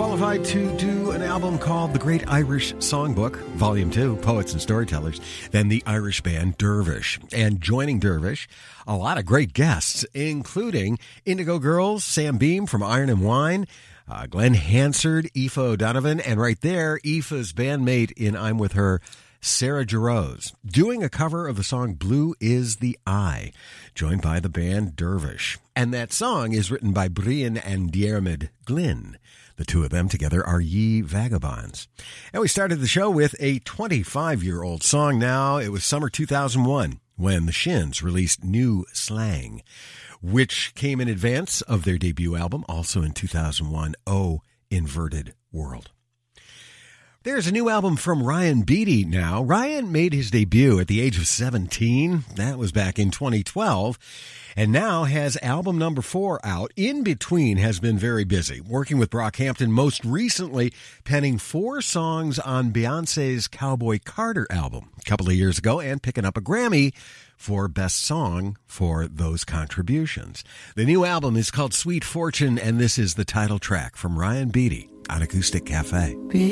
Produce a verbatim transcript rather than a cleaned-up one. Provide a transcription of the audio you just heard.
qualified to do an album called The Great Irish Songbook, Volume two, Poets and Storytellers, than the Irish band Dervish. And joining Dervish, a lot of great guests, including Indigo Girls, Sam Beam from Iron and Wine, uh, Glenn Hansard, Aoife O'Donovan, and right there, Aoife's bandmate in I'm With Her, Sarah Jarosz, doing a cover of the song Blue is the Eye, joined by the band Dervish. And that song is written by Brian and Diarmid Glynn. The two of them together are Ye Vagabonds. And we started the show with a twenty-five-year-old song now. It was summer two thousand one when the Shins released New Slang, which came in advance of their debut album, also in two thousand one, Oh Inverted World. There's a new album from Ryan Beatty now. Ryan made his debut at the age of seventeen. That was back in twenty twelve. And now has album number four out. In between has been very busy, working with Brockhampton, most recently penning four songs on Beyonce's Cowboy Carter album a couple of years ago and picking up a Grammy for Best Song for those contributions. The new album is called Sweet Fortune, and this is the title track from Ryan Beatty on Acoustic Cafe.